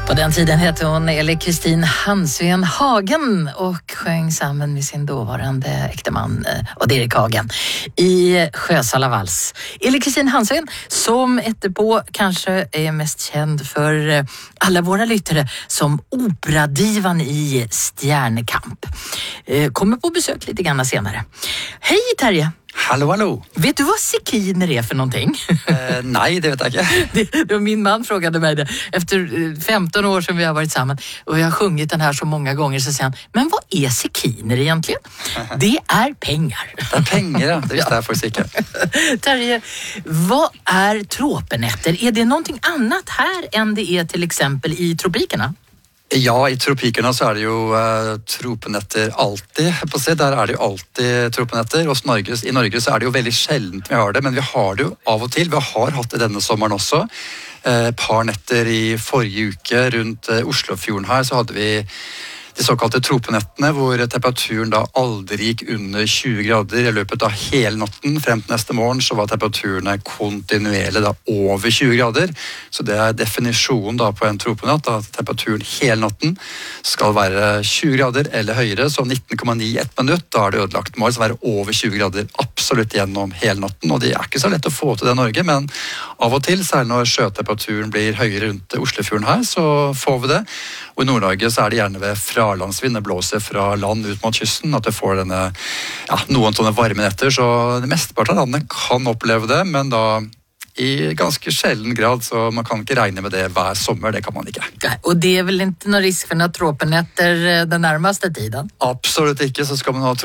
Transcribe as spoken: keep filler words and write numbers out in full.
På den tiden hette hon Eli-Kristin Hansven Hagen och sjöng samman med sin dåvarande äkteman och Erik Hagen i Sjösala vals. Eli-Kristin Hansven som etterpå kanske är mest känd för alla våra lyttare som operadivan i Stjernekamp. Kommer på besök lite grann senare. Hej Terje! Hallå, hallå. Vet du vad sekiner är för någonting? Eh, nej, det vet jag inte. Det, det, min man frågade mig det. Efter femton år som vi har varit samman och jag har sjungit den här så många gånger så säger han, men vad är sekiner egentligen? Det är pengar. Det är pengar, ja. Det visste jag faktiskt inte. Terje, vad är tropenätter? Är det någonting annat här än det är till exempel i tropikerna? Ja, i tropikerna så er det jo uh, tropenetter alltid. På se, der er det jo alltid tropenetter. Og Norge, i Norge så er det jo veldig sjeldent vi har det, men vi har det jo av og til. Vi har hatt det denne sommeren også. Et uh, par netter i forrige uke rundt uh, Oslofjorden her, så hadde vi de såkalte tropenettene, hvor temperaturen da aldri gikk under tjue grader i løpet av hele natten. Frem til neste morgen så var temperaturene kontinuerlig da over tjue grader. Så det er definisjonen da på en tropenatt, at temperaturen hele natten skal være tjue grader eller høyere, så nitten komma ni i ett minutt, da er det ødelagt. Det må altså være over tjue grader absolutt gjennom hele natten, og det er ikke så lett å få til det i Norge, men av og til, særlig når sjøtemperaturen blir høyere rundt Oslofjorden her, så får vi det. Og i Nord-Norge så er det gjerne ved fralandsvind, det blåser fra land ut mot kysten, at det får denne, ja, noen sånne varme netter, så det mesteparten av landet kan oppleve det, men da i ganske sjelden grad, så man kan ikke regne med det hver sommer, det kan man ikke. Og det er vel ikke noe risk for noen tropenetter den nærmeste tiden? Absolutt ikke, så skal man ha